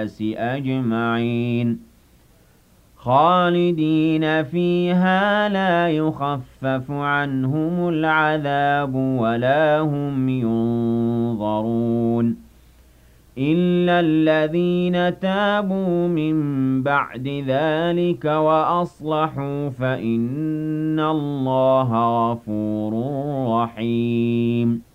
النَّاسِ أَجْمَعِينَ خَالِدِينَ فِيهَا لَا يُخَفَّفُ عَنْهُمُ الْعَذَابُ وَلَا هُمْ يُنظَرُونَ إِلَّا الَّذِينَ تَابُوا مِن بَعْدِ ذَلِكَ وَأَصْلَحُوا فَإِنَّ اللَّهَ غَفُورٌ رَّحِيمٌ